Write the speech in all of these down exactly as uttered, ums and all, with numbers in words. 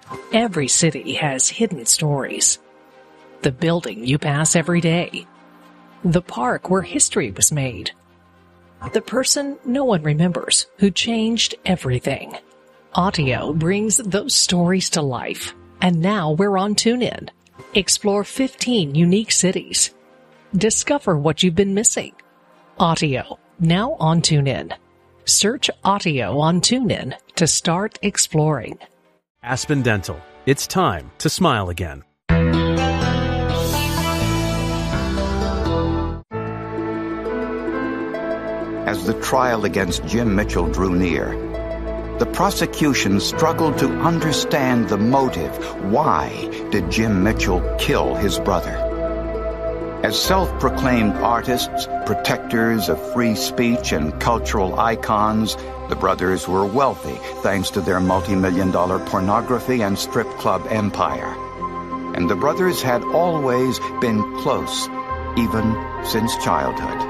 Every city has hidden stories. The building you pass every day. The park where history was made. The person no one remembers who changed everything. Audio brings those stories to life. And now we're on TuneIn. Explore fifteen unique cities. Discover what you've been missing. Audio, now on TuneIn. Search Audio on TuneIn to start exploring. Aspen Dental. It's time to smile again. As the trial against Jim Mitchell drew near, the prosecution struggled to understand the motive. Why did Jim Mitchell kill his brother? As self-proclaimed artists, protectors of free speech and cultural icons, the brothers were wealthy thanks to their multi-million dollar pornography and strip club empire. And the brothers had always been close, even since childhood.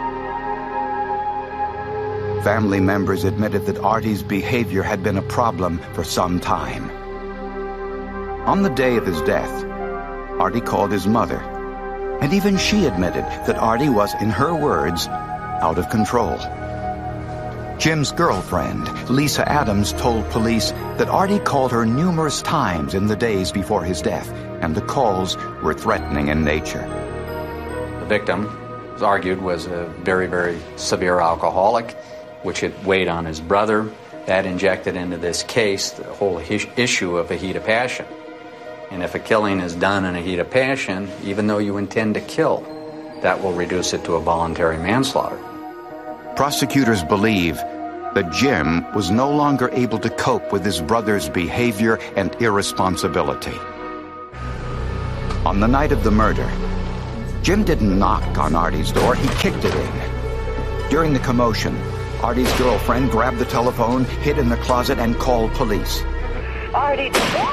Family members admitted that Artie's behavior had been a problem for some time. On the day of his death, Artie called his mother, and even she admitted that Artie was, in her words, out of control. Jim's girlfriend, Lisa Adams, told police that Artie called her numerous times in the days before his death, and the calls were threatening in nature. The victim, it was argued, was a very, very severe alcoholic, which had weighed on his brother. That injected into this case the whole his- issue of a heat of passion. And if a killing is done in a heat of passion, even though you intend to kill, that will reduce it to a voluntary manslaughter. Prosecutors believe that Jim was no longer able to cope with his brother's behavior and irresponsibility. On the night of the murder, Jim didn't knock on Artie's door, he kicked it in. During the commotion, Artie's girlfriend grabbed the telephone, hid in the closet, and called police. Artie!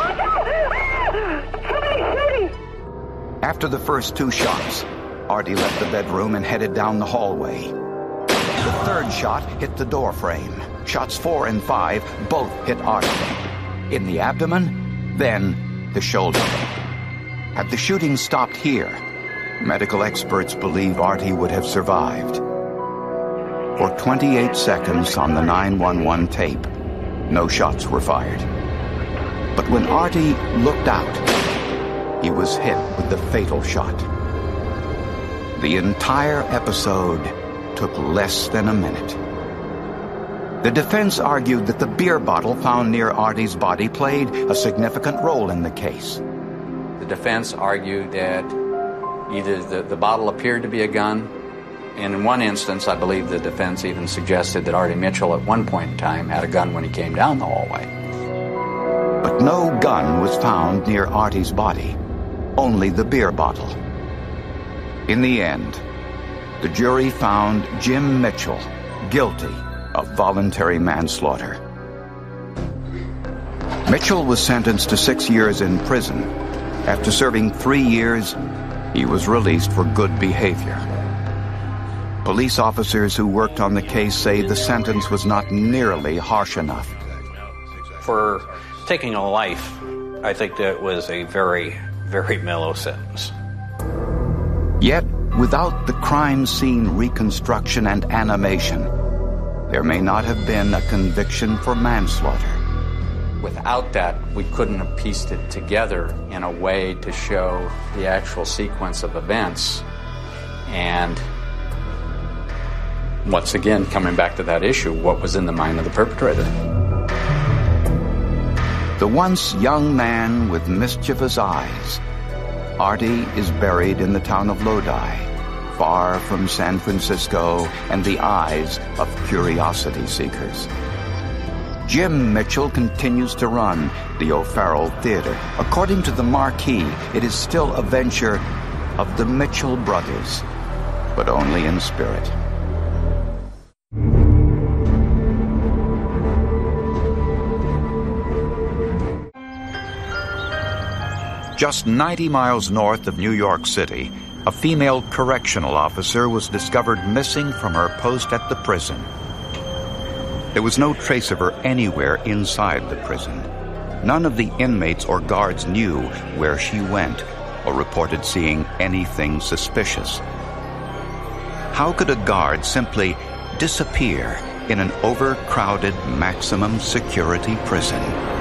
After the first two shots, Artie left the bedroom and headed down the hallway. The third shot hit the door frame. Shots four and five both hit Artie. In the abdomen, then the shoulder. Had the shooting stopped here, medical experts believe Artie would have survived. For twenty-eight seconds on the nine one one tape, no shots were fired. But when Artie looked out, he was hit with the fatal shot. The entire episode took less than a minute. The defense argued that the beer bottle found near Artie's body played a significant role in the case. The defense argued that either the, the bottle appeared to be a gun, and in one instance, I believe the defense even suggested that Artie Mitchell at one point in time had a gun when he came down the hallway. But no gun was found near Artie's body, only the beer bottle. In the end, the jury found Jim Mitchell guilty of voluntary manslaughter. Mitchell was sentenced to six years in prison. After serving three years, he was released for good behavior. Police officers who worked on the case say the sentence was not nearly harsh enough. For taking a life, I think that was a very, very mellow sentence. Yet, without the crime scene reconstruction and animation, there may not have been a conviction for manslaughter. Without that, we couldn't have pieced it together in a way to show the actual sequence of events. And once again, coming back to that issue, what was in the mind of the perpetrator? The once young man with mischievous eyes, Artie is buried in the town of Lodi, far from San Francisco and the eyes of curiosity seekers. Jim Mitchell continues to run the O'Farrell Theater. According to the marquee, it is still a venture of the Mitchell brothers, but only in spirit. Just ninety miles north of New York City, a female correctional officer was discovered missing from her post at the prison. There was no trace of her anywhere inside the prison. None of the inmates or guards knew where she went or reported seeing anything suspicious. How could a guard simply disappear in an overcrowded maximum security prison?